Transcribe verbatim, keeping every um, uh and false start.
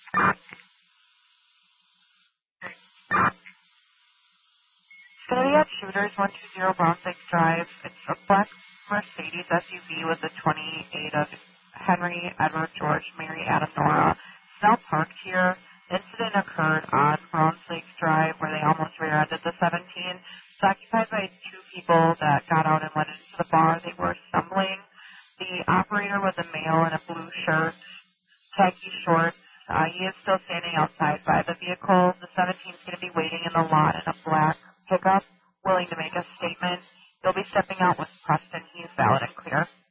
It's going to be at Shooters one two zero Bronx Lake Drive. It's a black Mercedes S U V with a twenty-eight of Henry, Edward, George, Mary, Adam, Nora. It's now parked here. The incident occurred on Bronx Lake Drive where they almost rear-ended the seventeen. It's occupied by two people that got out and went into the bar. They were stumbling. The operator was a male in a blue shirt, khaki shorts. Uh, he is still standing outside by the vehicle. The seventeen is going to be waiting in the lot in a black pickup, willing to make a statement. He'll be stepping out with Preston. He is valid and clear.